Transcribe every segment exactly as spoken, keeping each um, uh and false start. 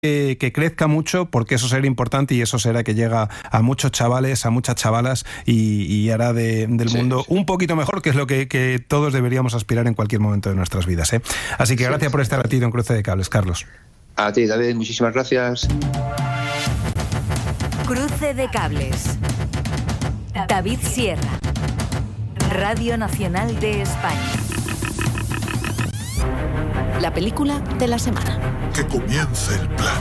que, que crezca mucho, porque eso será importante y eso será que llega a muchos chavales, a muchas chavalas y, y hará de, del sí, mundo sí. un poquito mejor, que es lo que, que todos deberíamos aspirar en cualquier momento de nuestras vidas, ¿eh? Así que sí, gracias sí. por este ratito en Cruce de Cables, Carlos. A ti, David, muchísimas gracias. Cruce de Cables. David Sierra, Radio Nacional de España. La película de la semana. Que comience el plan.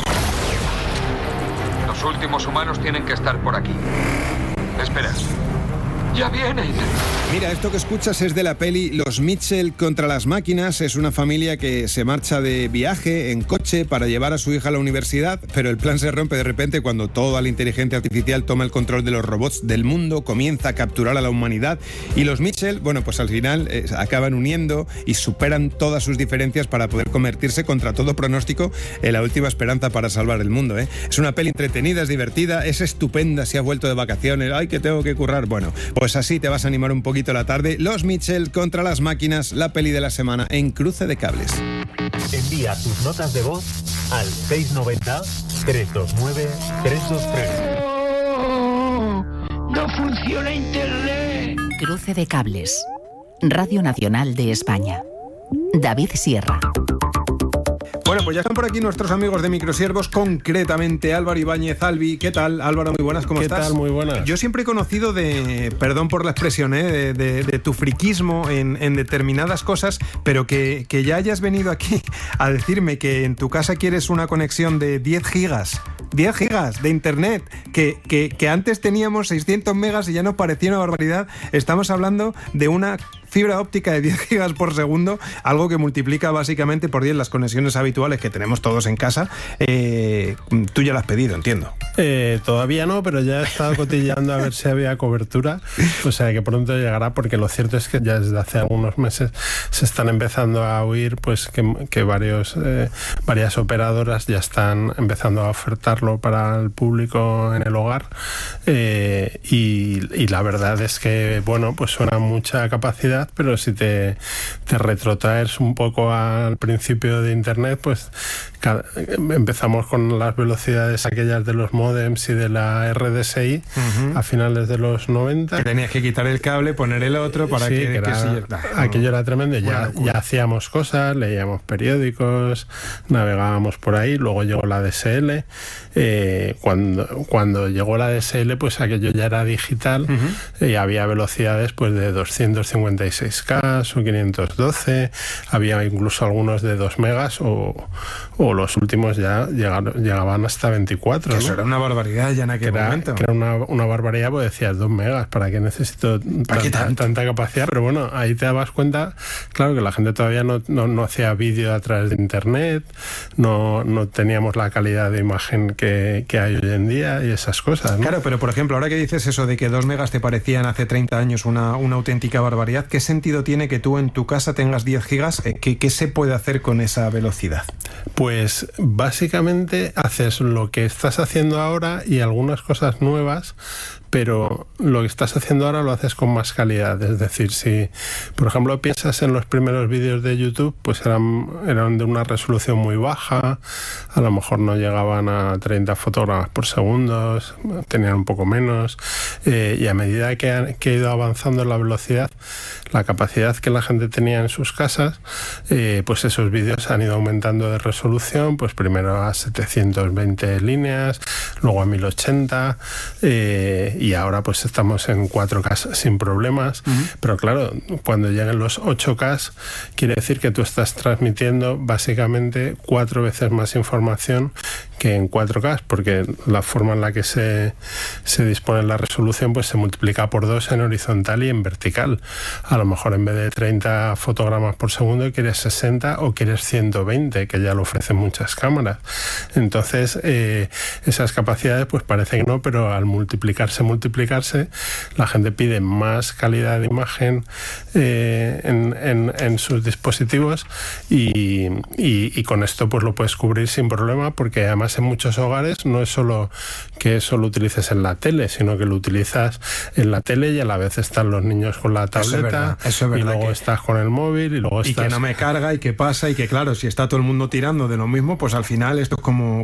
Los últimos humanos tienen que estar por aquí. Espera. ¡Ya vienen! Mira, esto que escuchas es de la peli Los Mitchell contra las máquinas. Es una familia que se marcha de viaje en coche para llevar a su hija a la universidad, pero el plan se rompe de repente cuando toda la inteligencia artificial toma el control de los robots del mundo, comienza a capturar a la humanidad y los Mitchell, bueno, pues al final eh, acaban uniendo y superan todas sus diferencias para poder convertirse contra todo pronóstico en la última esperanza para salvar el mundo, ¿eh? Es una peli entretenida, es divertida, es estupenda si has vuelto de vacaciones. ¡Ay, que tengo que currar! Bueno, pues Pues así te vas a animar un poquito la tarde. Los Mitchell contra las máquinas, la peli de la semana en Cruce de Cables. Envía tus notas de voz al seis nueve cero, tres dos nueve, tres dos tres. ¡Oh! ¡No funciona Internet! Cruce de Cables. Radio Nacional de España. David Sierra. Bueno, pues ya están por aquí nuestros amigos de Microsiervos, concretamente Álvaro Ibáñez. Albi, ¿qué tal? Álvaro, muy buenas, ¿cómo ¿Qué estás? ¿Qué tal? Muy buenas. Yo siempre he conocido de, perdón por la expresión, ¿eh? de, de, de tu friquismo en, en determinadas cosas, pero que, que ya hayas venido aquí a decirme que en tu casa quieres una conexión de diez gigas, diez gigas de internet, que, que, que antes teníamos seiscientos megas y ya nos parecía una barbaridad. Estamos hablando de una fibra óptica de diez gigas por segundo, algo que multiplica básicamente por diez las conexiones habituales que tenemos todos en casa. Eh, tú ya lo has pedido, entiendo. Eh, todavía no, pero ya he estado cotilleando a ver si había cobertura, o sea que pronto llegará, porque lo cierto es que ya desde hace algunos meses se están empezando a oír pues que, que varios, eh, varias operadoras ya están empezando a ofertarlo para el público en el hogar, eh, y, y la verdad es que, bueno, pues suena mucha capacidad, pero si te, te retrotraes un poco al principio de Internet, pues cada, empezamos con las velocidades aquellas de los módems y de la R D S I uh-huh. a finales de los noventa. Que tenías que quitar el cable, poner el otro para sí, que... que, era, que sí, aquello era tremendo. Ya, ya hacíamos cosas, leíamos periódicos, navegábamos por ahí, luego llegó la D S L. Eh, cuando, cuando llegó la D S L, pues aquello ya era digital uh-huh. y había velocidades pues de doscientos cincuenta y seis K o quinientos doce, había incluso algunos de dos megas o, o los últimos ya llegaron, llegaban hasta veinticuatro. Que ¿no? eso era una barbaridad ya en aquel que era, momento. Que era una, una barbaridad, pues decías dos megas, ¿para qué necesito ¿Para qué tanta, tanta capacidad? Pero bueno, ahí te dabas cuenta, claro, que la gente todavía no, no, no hacía vídeo a través de internet, no, no teníamos la calidad de imagen que, que hay hoy en día y esas cosas, ¿no? Claro, pero por ejemplo, ahora que dices eso de que dos megas te parecían hace treinta años una, una auténtica barbaridad, ¿qué sentido tiene que tú en tu casa tengas diez gigas? ¿Qué, qué se puede hacer con esa velocidad? Pues básicamente haces lo que estás haciendo ahora y algunas cosas nuevas, pero lo que estás haciendo ahora lo haces con más calidad. Es decir, si por ejemplo piensas en los primeros vídeos de YouTube, pues eran, eran de una resolución muy baja, a lo mejor no llegaban a treinta fotogramas por segundo, tenían un poco menos, eh, y a medida que ha, que ha ido avanzando la velocidad, la capacidad que la gente tenía en sus casas, eh, pues esos vídeos han ido aumentando de resolución, pues primero a setecientos veinte líneas, luego a mil ochenta, eh, y ahora pues estamos en cuatro K sin problemas, uh-huh. pero claro, cuando lleguen los ocho K quiere decir que tú estás transmitiendo básicamente cuatro veces más información que en cuatro K, porque la forma en la que se, se dispone la resolución pues se multiplica por dos en horizontal y en vertical. A lo mejor en vez de treinta fotogramas por segundo quieres sesenta o quieres ciento veinte, que ya lo ofrecen muchas cámaras. Entonces eh, esas capacidades pues parece que no, pero al multiplicarse multiplicarse la gente pide más calidad de imagen eh, en, en, en sus dispositivos y, y, y con esto pues lo puedes cubrir sin problema, porque además en muchos hogares no es solo que eso lo utilices en la tele, sino que lo utilizas en la tele y a la vez están los niños con la tableta, eso es verdad, eso es verdad, y luego que, estás con el móvil y luego y estás... que no me carga y que pasa y que claro, si está todo el mundo tirando de lo mismo, pues al final esto es como